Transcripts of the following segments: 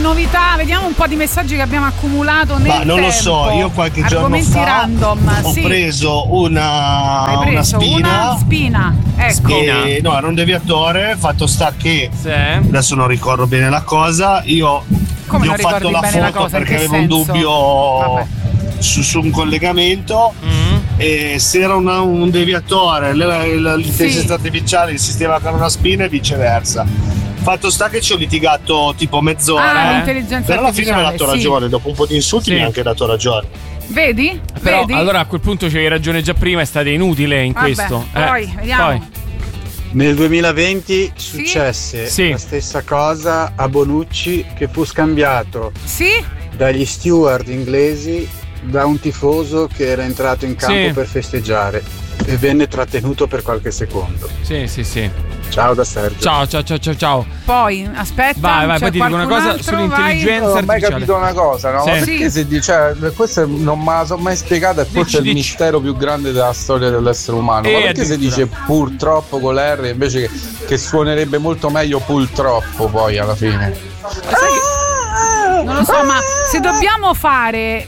novità, vediamo un po' di messaggi che abbiamo accumulato nel tempo. Ma non lo so, io qualche giorno fa random, ho preso una spina, ecco. No, era un deviatore, fatto sta che adesso non ricordo bene la cosa, io gli ho fatto la foto perché avevo un dubbio su un collegamento. E se era un deviatore, l'intelligenza artificiale insisteva con una spina e viceversa. Fatto sta che ci ho litigato tipo mezz'ora, però alla fine mi ha dato ragione, dopo un po' di insulti mi ha anche dato ragione. Vedi? Però allora a quel punto c'avevi ragione già prima, è stata inutile in questo. Poi vediamo. Nel 2020 successe la stessa cosa a Bonucci, che fu scambiato dagli steward inglesi da un tifoso che era entrato in campo per festeggiare e venne trattenuto per qualche secondo. Sì. Ciao da Sergio. Ciao. Poi aspetta, vai, poi ti dico una cosa sull'intelligenza artificiale. Non ho mai capito una cosa, no? Perché se dice, questo non me la sono mai spiegata, e forse è il mistero più grande della storia dell'essere umano. Ma perché si dice purtroppo con l'R invece che suonerebbe molto meglio purtroppo poi alla fine? Non lo so, ma se dobbiamo fare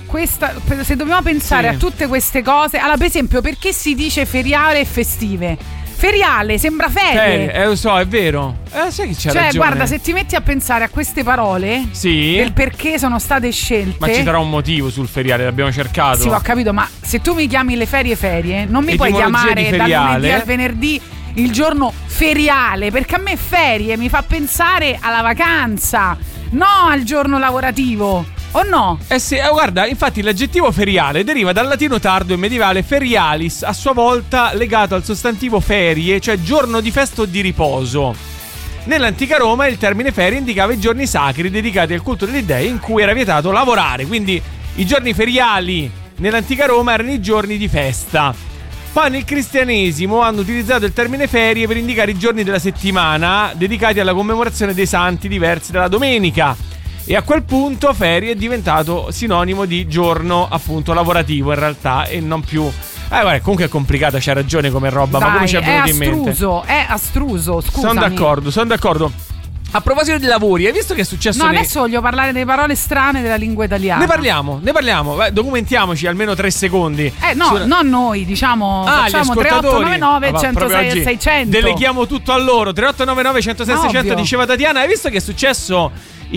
se dobbiamo pensare a tutte queste cose, allora per esempio, perché si dice feriale e festive? Feriale sembra ferie. Lo so, è vero. Sai che c'è ragione. Guarda, se ti metti a pensare a queste parole del perché sono state scelte. Ma ci sarà un motivo sul feriale, l'abbiamo cercato. Sì, ho capito, ma se tu mi chiami le ferie, non mi puoi chiamare dal lunedì al venerdì il giorno feriale, perché a me ferie mi fa pensare alla vacanza, no al giorno lavorativo. O no? Guarda, infatti l'aggettivo feriale deriva dal latino tardo e medievale ferialis, a sua volta legato al sostantivo ferie, cioè giorno di festa o di riposo. Nell'antica Roma il termine ferie indicava i giorni sacri dedicati al culto degli dei in cui era vietato lavorare, quindi i giorni feriali nell'antica Roma erano i giorni di festa. Poi nel cristianesimo hanno utilizzato il termine ferie per indicare i giorni della settimana dedicati alla commemorazione dei santi diversi dalla domenica. E a quel punto ferie è diventato sinonimo di giorno appunto lavorativo in realtà, e non più. Guarda, comunque è complicata, c'ha ragione come roba. Dai, ma come ci è venuto in mente? È astruso, scusami. Sono d'accordo. A proposito di lavori, hai visto che è successo? No, adesso voglio parlare delle parole strane della lingua italiana. Ne parliamo. Documentiamoci almeno 3 secondi. Non noi, diciamo. Facciamo 3899 106 600. Deleghiamo tutto a loro. 3899 106 600, diceva Tatiana. Hai visto che è successo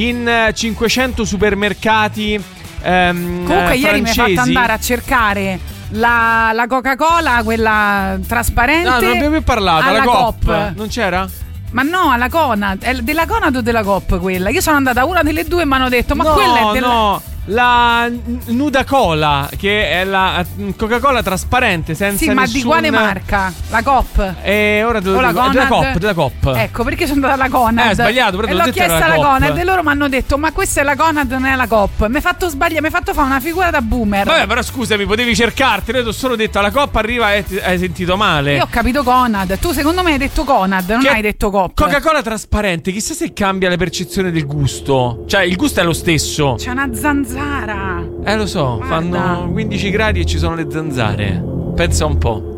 in 500 supermercati comunque ieri mi hai fatto andare a cercare la Coca-Cola, quella trasparente. No, non abbiamo più parlato. La Coop non c'era? Ma no, alla Conad. Della Conad o della Coop quella? Io sono andata a una delle due e mi hanno detto quella è della... No, la Nuda Cola, che è la Coca-Cola trasparente senza ma di quale marca? La Coop? Ora della Coop. Ecco, perché sono andata alla Conad. Sbagliato, però e l'ho chiesta alla Conad e loro mi hanno detto ma questa è la Conad, non è la Coop. Mi hai fatto sbagliare, mi hai fatto fare una figura da boomer. Vabbè, però scusami, potevi cercarti. Io ti ho solo detto la Coop arriva e hai sentito male. Io ho capito Conad. Tu secondo me hai detto Conad, non hai detto Coop. Coca-Cola trasparente, chissà se cambia la percezione del gusto. Cioè il gusto è lo stesso. C'è una zanzara. Lo so, guarda. Fanno 15 gradi e ci sono le zanzare. Pensa un po'.